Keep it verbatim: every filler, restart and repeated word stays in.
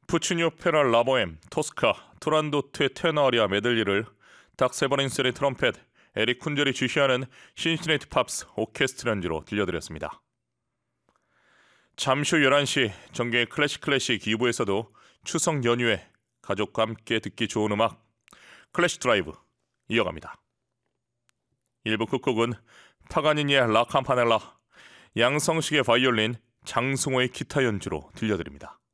푸치니오 페라 라보엠, 토스카, 투란도트의 테너 아리아 메들리를 닥 세버린셀의 트럼펫, 에릭 쿤젤이 주시하는 신시내티 팝스 오케스트라 연주로 들려드렸습니다. 잠시 후 열한 시 정계의 클래식 클래식 이 부에서도 추석 연휴에 가족과 함께 듣기 좋은 음악 클래식 드라이브 이어갑니다. 일 부 끝곡은 파가니니의 라 캠파넬라, 양성식의 바이올린, 장승호의 기타 연주로 들려드립니다.